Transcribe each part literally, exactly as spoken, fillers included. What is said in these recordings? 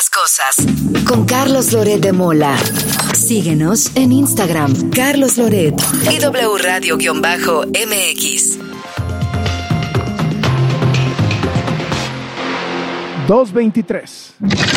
las cosas. Con Carlos Loret de Mola. Síguenos en Instagram, Carlos Loret y W Radio-M X. dos veintitrés.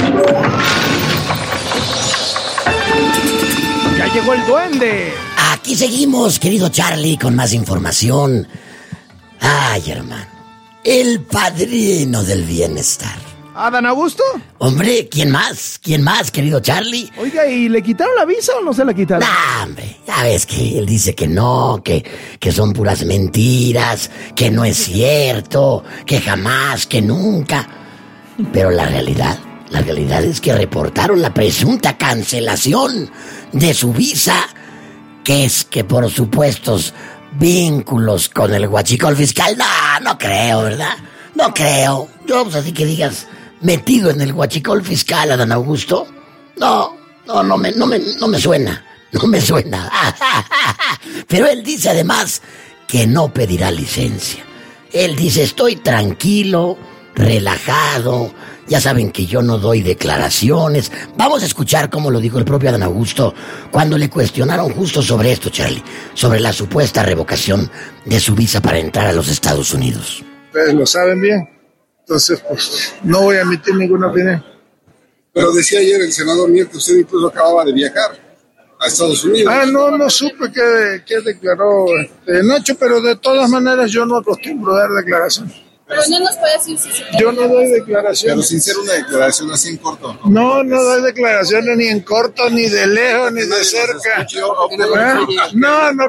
Ya llegó el duende. Aquí seguimos, querido Charlie, con más información. Ay, hermano, el padrino del bienestar. ¿Adán Augusto? Hombre, ¿quién más? ¿Quién más, querido Charlie? Oiga, ¿y le quitaron la visa o no se la quitaron? Nah, hombre, ya ves que él dice que no, que, que son puras mentiras, que no es cierto, que jamás, que nunca. Pero la realidad, la realidad es que reportaron la presunta cancelación de su visa, que es que por supuestos vínculos con el huachicol fiscal. No, no creo, ¿verdad? No creo. Yo, pues así que digas, metido en el huachicol fiscal, Adán Augusto. No, no, no me, no me, no me suena. No me suena. Pero él dice además que no pedirá licencia. Él dice, estoy tranquilo, relajado, ya saben que yo no doy declaraciones. Vamos a escuchar cómo lo dijo el propio Adán Augusto cuando le cuestionaron justo sobre esto, Charlie, sobre la supuesta revocación de su visa para entrar a los Estados Unidos. Ustedes lo saben bien, entonces pues no voy a emitir ninguna opinión. Pero decía ayer el senador Mier que usted incluso acababa de viajar a Estados Unidos. Ah, no, no supe qué, qué declaró este, Nacho, pero de todas maneras yo no acostumbro a dar declaraciones. Pero no nos puede decir si se... Yo no doy declaraciones. Pero sin ser una declaración así en corto. No, no, no doy declaraciones ni en corto, ni de lejos, ni de cerca. ¿Eh? No, no.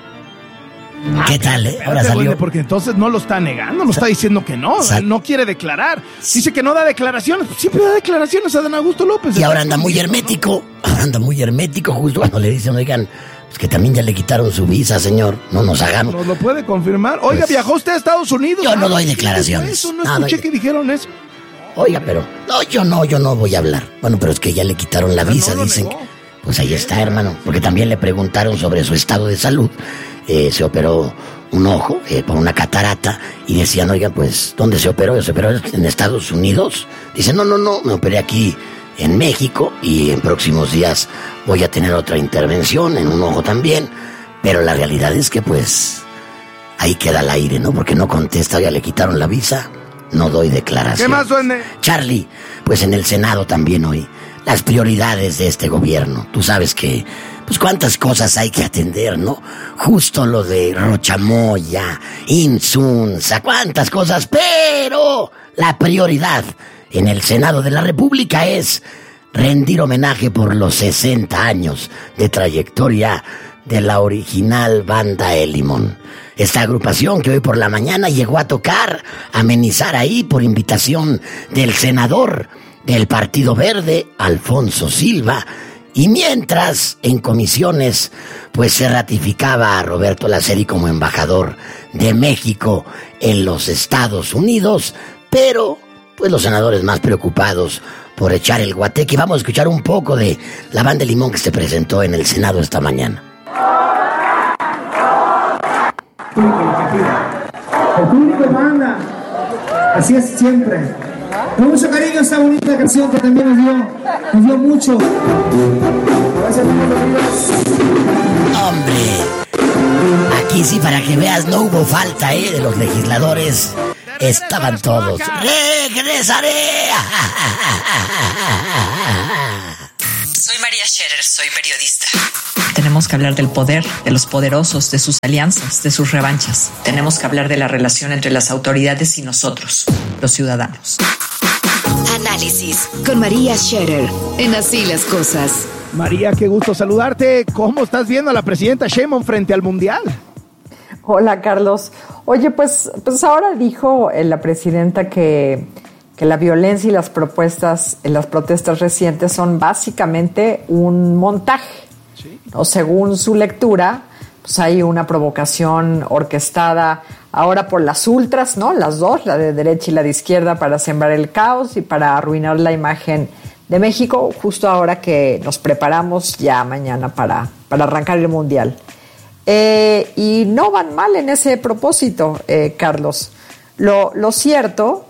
¿Qué tal, eh? Ahora Espérate, salió. duende, porque entonces no lo está negando, no está diciendo que no, Sal- no quiere declarar. Dice que no da declaraciones, siempre da declaraciones a Adán Augusto López. Y ahora anda muy hermético, ahora anda muy hermético justo cuando le dicen, oigan, pues que también ya le quitaron su visa, señor, no nos hagamos. ¿Nos lo puede confirmar? Oiga, Pues, ¿viajó usted a Estados Unidos? yo no Ah, doy ¿qué declaraciones. fue eso? No Nada, escuché yo- que dijeron eso. Oiga, pero, no, yo no, yo no voy a hablar. Bueno, pero es que ya le quitaron la Pero visa, no lo dicen. negó. Pues ahí está, hermano, porque también le preguntaron sobre su estado de salud. Eh, se operó un ojo eh, por una catarata y decían, oiga, pues, ¿dónde se operó? ¿Se operó en Estados Unidos? Dice, no, no, no, me operé aquí en México y en próximos días voy a tener otra intervención en un ojo también. Pero la realidad es que, pues, ahí queda el aire, ¿no? Porque no contesta, ya le quitaron la visa, no doy declaración. ¿Qué más, duende? Charlie, pues en el Senado también hoy, las prioridades de este gobierno. Tú sabes que, pues cuántas cosas hay que atender, ¿no? Justo lo de Rochamoya, Insunza, cuántas cosas, pero la prioridad en el Senado de la República es rendir homenaje por los sesenta años de trayectoria de la original banda El Limón. Esta agrupación que hoy por la mañana llegó a tocar, a amenizar ahí por invitación del senador del Partido Verde, Alfonso Silva, y mientras en comisiones pues se ratificaba a Roberto Laceri como embajador de México en los Estados Unidos, pero pues los senadores más preocupados por echar el guateque. Vamos a escuchar un poco de la banda El Limón que se presentó en el Senado esta mañana. El público manda, así es siempre. Con mucho cariño esta bonita canción que también nos dio, nos dio mucho. Gracias, ¡Hombre! Aquí sí, para que veas, no hubo falta, ¿eh? De los legisladores. Estaban todos. ¡Regresaré! Soy María Scherer, soy periodista. Tenemos que hablar del poder, de los poderosos, de sus alianzas, de sus revanchas. Tenemos que hablar de la relación entre las autoridades y nosotros, los ciudadanos. Análisis con María Scherer en Así las Cosas. María, qué gusto saludarte. ¿Cómo estás viendo a la presidenta Sheinbaum frente al Mundial? Hola, Carlos. Oye, pues, pues ahora dijo eh, la presidenta que, que la violencia y las propuestas, eh, las protestas recientes son básicamente un montaje. ¿Sí? ¿No? Según su lectura, pues hay una provocación orquestada ahora por las ultras, ¿no? Las dos, la de derecha y la de izquierda, para sembrar el caos y para arruinar la imagen de México, justo ahora que nos preparamos ya mañana para, para arrancar el Mundial. Eh, y no van mal en ese propósito, eh, Carlos. Lo, lo cierto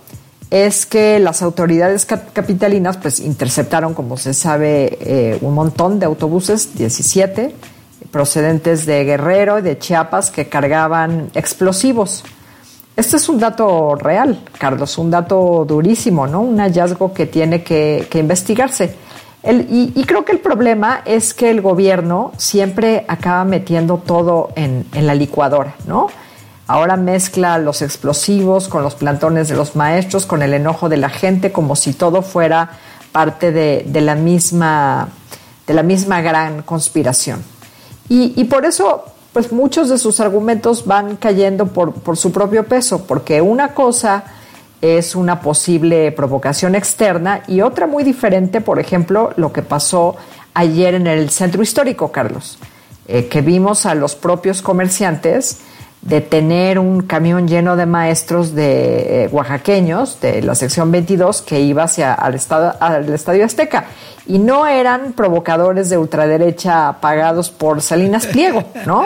es que las autoridades capitalinas pues interceptaron, como se sabe, eh, un montón de autobuses, diecisiete, procedentes de Guerrero y de Chiapas, que cargaban explosivos. Este es un dato real, Carlos, un dato durísimo, ¿no? Un hallazgo que tiene que, que investigarse. El, y, y creo que el problema es que el gobierno siempre acaba metiendo todo en, en la licuadora, ¿no? Ahora mezcla los explosivos con los plantones de los maestros, con el enojo de la gente, como si todo fuera parte de, de la misma, de la misma gran conspiración. Y, y por eso, pues muchos de sus argumentos van cayendo por, por su propio peso, porque una cosa es una posible provocación externa y otra muy diferente, por ejemplo, lo que pasó ayer en el centro histórico, Carlos, eh, que vimos a los propios comerciantes detener un camión lleno de maestros de eh, oaxaqueños de la sección veintidós que iba hacia al estado, al Estadio Azteca, y no eran provocadores de ultraderecha pagados por Salinas Pliego, ¿no?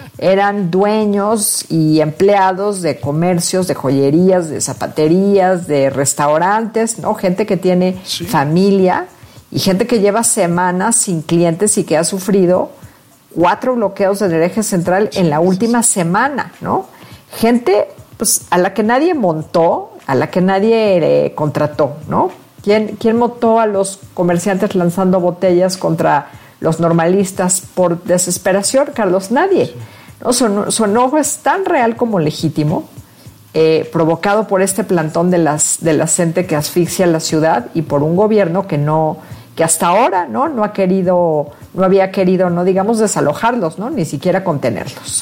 Eran dueños y empleados de comercios, de joyerías, de zapaterías, de restaurantes, ¿no? Gente que tiene sí. familia y gente que lleva semanas sin clientes y que ha sufrido cuatro bloqueos del eje central en la última semana, ¿no? Gente pues, a la que nadie montó, a la que nadie eh, contrató, ¿no? ¿Quién, ¿Quién montó a los comerciantes lanzando botellas contra los normalistas por desesperación, Carlos? Nadie. ¿No? Su, su enojo es tan real como legítimo, eh, provocado por este plantón de las de la gente que asfixia la ciudad y por un gobierno que no... que hasta ahora no no ha querido no había querido no digamos desalojarlos, no ni siquiera contenerlos.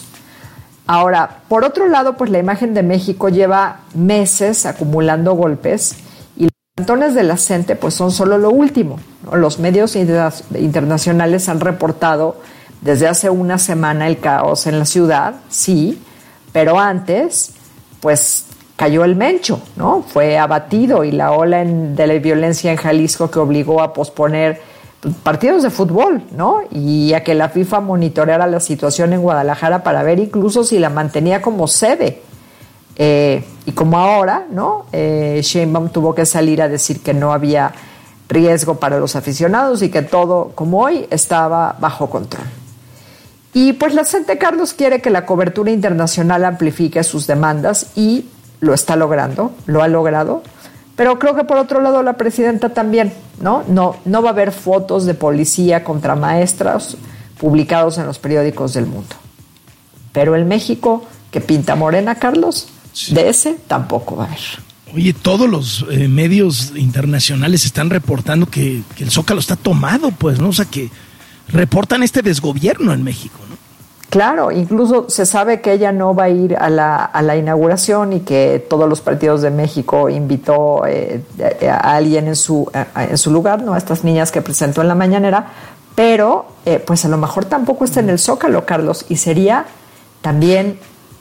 Ahora, por otro lado, pues la imagen de México lleva meses acumulando golpes y los plantones de la gente pues son solo lo último, ¿no? Los medios inter- internacionales han reportado desde hace una semana el caos en la ciudad, sí, pero antes pues cayó el Mencho, ¿no? Fue abatido y la ola en, de la violencia en Jalisco que obligó a posponer partidos de fútbol, ¿no? Y a que la FIFA monitoreara la situación en Guadalajara para ver incluso si la mantenía como sede. Eh, y como ahora, ¿no? Eh, Sheinbaum tuvo que salir a decir que no había riesgo para los aficionados y que todo, como hoy, estaba bajo control. Y pues la gente, Carlos, quiere que la cobertura internacional amplifique sus demandas y lo está logrando, lo ha logrado, pero creo que por otro lado la presidenta también, ¿no? No, no va a haber fotos de policía contra maestras publicados en los periódicos del mundo. Pero el México que pinta morena, Carlos, sí. de ese tampoco va a haber. Oye, todos los eh, medios internacionales están reportando que, que el Zócalo está tomado, pues, ¿no? O sea, que reportan este desgobierno en México, ¿no? Claro, incluso se sabe que ella no va a ir a la, a la inauguración y que todos los partidos de México invitó eh, a alguien en su, a, en su lugar, ¿no? A estas niñas que presentó en la mañanera, pero eh, pues a lo mejor tampoco está en el Zócalo, Carlos, y sería también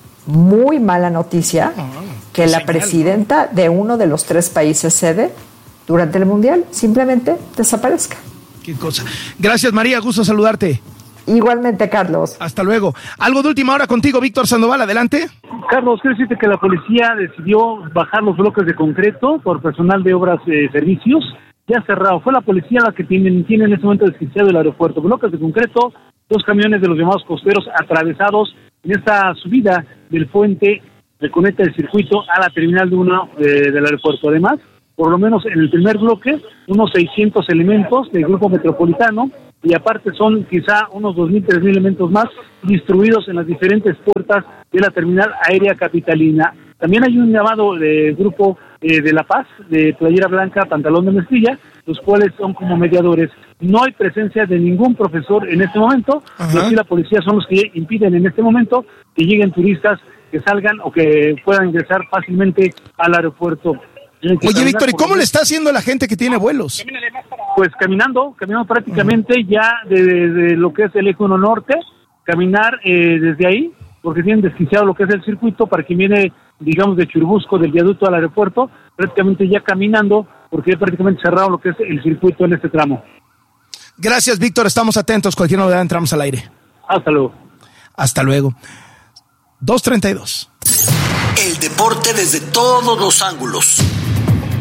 muy mala noticia que la presidenta de uno de los tres países sede durante el Mundial simplemente desaparezca. Qué cosa. Gracias, María, gusto saludarte. Igualmente, Carlos. Hasta luego. Algo de última hora contigo, Víctor Sandoval, adelante. Carlos, quiero decirte que la policía decidió bajar los bloques de concreto por personal de obras de eh, servicios, ya cerrado. Fue la policía la que tiene, tiene en este momento desquiciado el aeropuerto. Bloques de concreto, dos camiones de los llamados costeros atravesados en esta subida del puente que conecta el circuito a la terminal de uno eh, del aeropuerto. Además, por lo menos en el primer bloque, unos seiscientos elementos del grupo metropolitano, y aparte son quizá unos dos mil, tres mil elementos más distribuidos en las diferentes puertas de la terminal aérea capitalina. También hay un llamado del grupo eh, de La Paz, de playera blanca, pantalón de mezclilla, los cuales son como mediadores. No hay presencia de ningún profesor en este momento, pero sí la policía son los que impiden en este momento que lleguen turistas, que salgan o que puedan ingresar fácilmente al aeropuerto. Oye, Víctor, ¿y cómo le está haciendo la gente que tiene vuelos? Pues caminando, caminando prácticamente uh-huh. ya de, de, de lo que es el eje uno norte, caminar eh, desde ahí, porque tienen desquiciado lo que es el circuito para que viene, digamos, de Churubusco, del viaducto al aeropuerto, prácticamente ya caminando, porque ya prácticamente cerrado lo que es el circuito en este tramo. Gracias, Víctor, estamos atentos, cualquier novedad entramos al aire. Hasta luego. Hasta luego. dos treinta y dos. El deporte desde todos los ángulos.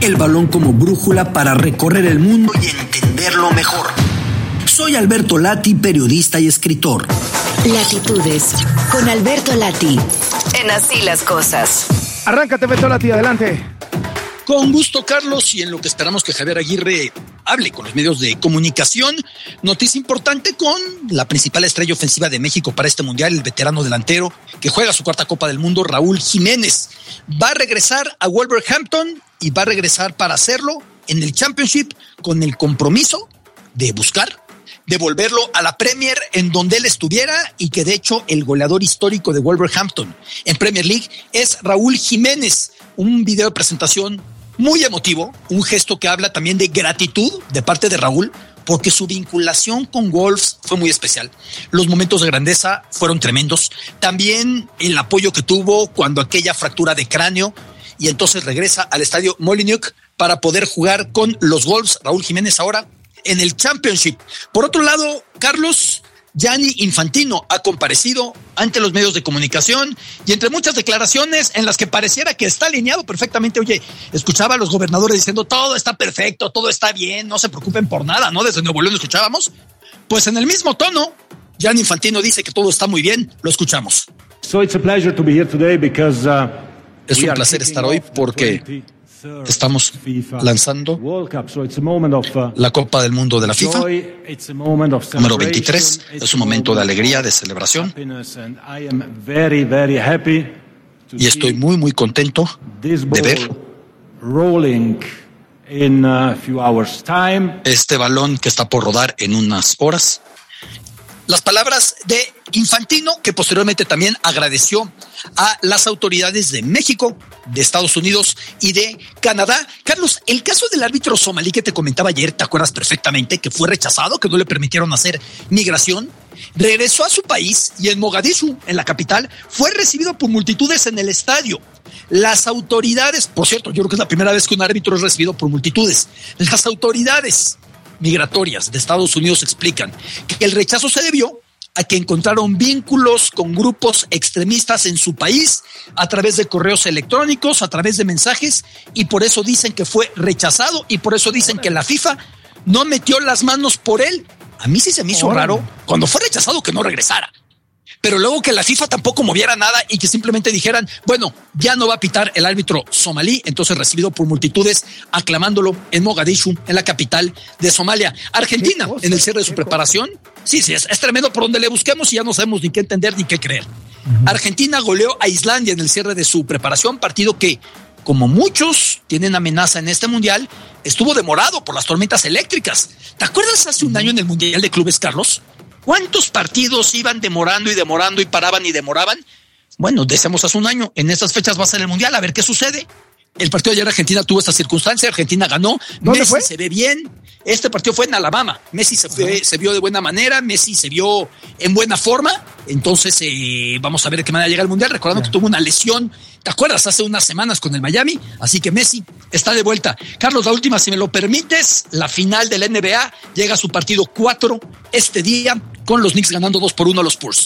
el balón como brújula para recorrer el mundo y entenderlo mejor. Soy Alberto Lati, periodista y escritor. Latitudes, con Alberto Lati, en Así las Cosas. Arráncate, Beto Lati, adelante. Con gusto, Carlos, y en lo que esperamos que Javier Aguirre hable con los medios de comunicación, noticia importante con la principal estrella ofensiva de México para este mundial, el veterano delantero que juega su cuarta Copa del Mundo, Raúl Jiménez. Va a regresar a Wolverhampton y va a regresar para hacerlo en el Championship con el compromiso de buscar devolverlo a la Premier en donde él estuviera, y que de hecho el goleador histórico de Wolverhampton en Premier League es Raúl Jiménez. Un video de presentación muy emotivo, un gesto que habla también de gratitud de parte de Raúl, porque su vinculación con Wolves fue muy especial. Los momentos de grandeza fueron tremendos. También el apoyo que tuvo cuando aquella fractura de cráneo, y entonces regresa al estadio Molineux para poder jugar con los Wolves. Raúl Jiménez ahora en el Championship. Por otro lado, Carlos, Gianni Infantino ha comparecido ante los medios de comunicación y entre muchas declaraciones en las que pareciera que está alineado perfectamente. Oye, escuchaba a los gobernadores diciendo todo está perfecto, todo está bien, no se preocupen por nada, ¿no? Desde Nuevo León escuchábamos. Pues en el mismo tono, Gianni Infantino dice que todo está muy bien. Lo escuchamos. So it's a pleasure to be here today because, uh, es un placer estar hoy porque estamos lanzando la Copa del Mundo de la FIFA, número veintitrés. Es un momento de alegría, de celebración. Y estoy muy, muy contento de ver este balón que está por rodar en unas horas. Las palabras de Infantino, que posteriormente también agradeció a las autoridades de México, de Estados Unidos y de Canadá. Carlos, el caso del árbitro somalí que te comentaba ayer, ¿te acuerdas perfectamente? Que fue rechazado, que no le permitieron hacer migración. Regresó a su país y en Mogadishu, en la capital, fue recibido por multitudes en el estadio. Las autoridades, por cierto, yo creo que es la primera vez que un árbitro es recibido por multitudes. Las autoridades migratorias de Estados Unidos explican que el rechazo se debió a que encontraron vínculos con grupos extremistas en su país a través de correos electrónicos, a través de mensajes, y por eso dicen que fue rechazado y por eso dicen que la FIFA no metió las manos por él. A mí sí se me hizo raro cuando fue rechazado que no regresara. Pero luego que la FIFA tampoco moviera nada y que simplemente dijeran, bueno, ya no va a pitar el árbitro somalí, entonces recibido por multitudes aclamándolo en Mogadishu, en la capital de Somalia. Argentina, en el cierre de su preparación, sí, sí, es, es tremendo por donde le busquemos y ya no sabemos ni qué entender ni qué creer. Uh-huh. Argentina goleó a Islandia en el cierre de su preparación, partido que, como muchos tienen amenaza en este mundial, estuvo demorado por las tormentas eléctricas. ¿Te acuerdas hace un año en el Mundial de Clubes, Carlos? ¿Cuántos partidos iban demorando y demorando y paraban y demoraban? Bueno, decíamos hace un año, en estas fechas va a ser el Mundial, a ver qué sucede. El partido de ayer Argentina tuvo esta circunstancia, Argentina ganó, Messi fue? se ve bien. Este partido fue en Alabama, Messi se, fue, se vio de buena manera, Messi se vio en buena forma, entonces eh, vamos a ver de qué manera llega el Mundial, recordando yeah. que tuvo una lesión, ¿te acuerdas? Hace unas semanas con el Miami, así que Messi está de vuelta. Carlos, la última, si me lo permites, la final de la N B A llega a su partido cuatro este día, con los Knicks ganando dos por uno a los Spurs.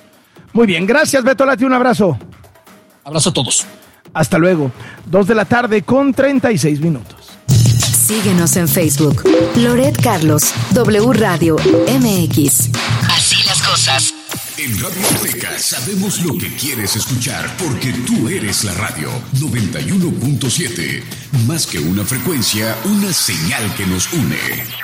Muy bien, gracias Beto Lati, un abrazo. Abrazo a todos. Hasta luego, dos de la tarde con treinta y seis minutos. Síguenos en Facebook, Loret Carlos, W Radio M X. Así las cosas. En Radio Azteca sabemos lo que quieres escuchar porque tú eres la radio noventa y uno punto siete. Más que una frecuencia, una señal que nos une.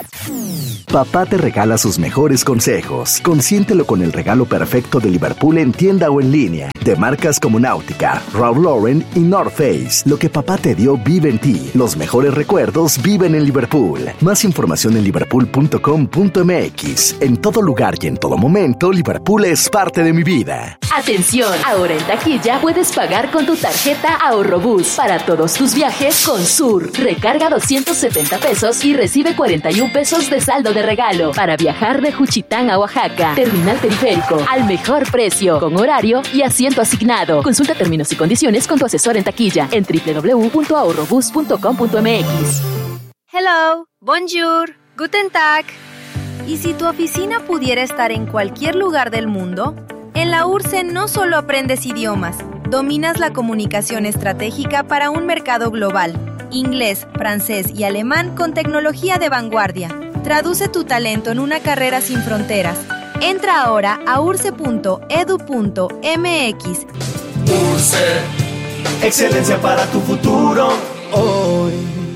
Papá te regala sus mejores consejos. Consiéntelo con el regalo perfecto de Liverpool en tienda o en línea. De marcas como Náutica, Ralph Lauren y North Face. Lo que papá te dio vive en ti. Los mejores recuerdos viven en Liverpool. Más información en liverpool punto com punto m x. En todo lugar y en todo momento, Liverpool es parte de mi vida. Atención, ahora en taquilla puedes pagar con tu tarjeta Ahorrobús para todos tus viajes con Sur. Recarga doscientos setenta pesos y recibe cuarenta y un pesos de saldo de regalo para viajar de Juchitán a Oaxaca. Terminal Periférico, al mejor precio, con horario y asiento asignado. Consulta términos y condiciones con tu asesor en taquilla en doble u doble u doble u punto ahorrobús punto com punto m x. Hello, bonjour, guten tag. ¿Y si tu oficina pudiera estar en cualquier lugar del mundo? En la U R S S E no solo aprendes idiomas, dominas la comunicación estratégica para un mercado global, inglés, francés y alemán con tecnología de vanguardia. Traduce tu talento en una carrera sin fronteras. Entra ahora a urce punto edu punto mx. Urce, excelencia para tu futuro hoy.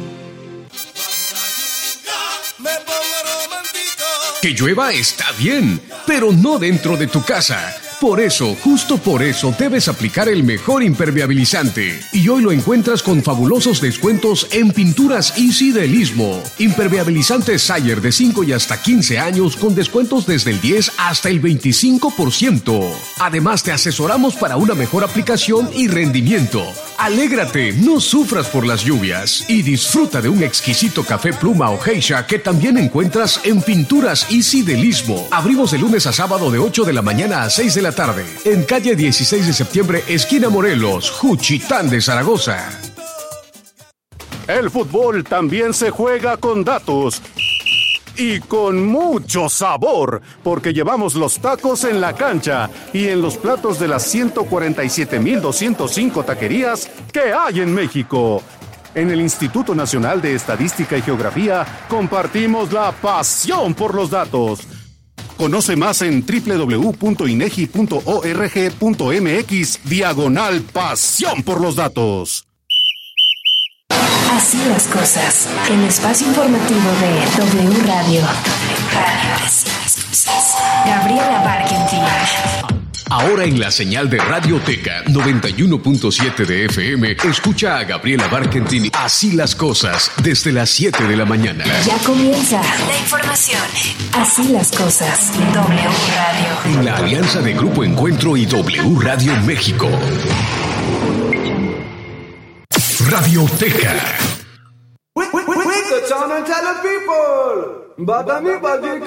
Que llueva está bien, pero no dentro de tu casa. Por eso, justo por eso, debes aplicar el mejor impermeabilizante. Y hoy lo encuentras con fabulosos descuentos en Pinturas Easy del Istmo. Impermeabilizante Sayer de cinco y hasta quince años con descuentos desde el diez hasta el veinticinco por ciento. Además, te asesoramos para una mejor aplicación y rendimiento. Alégrate, no sufras por las lluvias y disfruta de un exquisito café pluma o geisha que también encuentras en Pinturas Easy del Istmo. Abrimos de lunes a sábado de ocho de la mañana a seis de la tarde. En calle dieciséis de septiembre, esquina Morelos, Juchitán de Zaragoza. El fútbol también se juega con datos. Y con mucho sabor, porque llevamos los tacos en la cancha y en los platos de las ciento cuarenta y siete mil doscientos cinco taquerías que hay en México. En el Instituto Nacional de Estadística y Geografía compartimos la pasión por los datos. Conoce más en doble u doble u doble u punto inegi punto org punto mx diagonal pasión por los datos. Así las cosas. El espacio informativo de W Radio. W Radio. Así las cosas. Gabriela Barkentin. Ahora en la señal de Radioteca noventa y uno punto siete de F M, escucha a Gabriela Barkentin Así las cosas desde las siete de la mañana. Ya comienza la información. Así las cosas. W Radio. En la alianza de Grupo Encuentro y W Radio México. Radioteca. We, we, we, we could turn and tell the people, but I mean, but you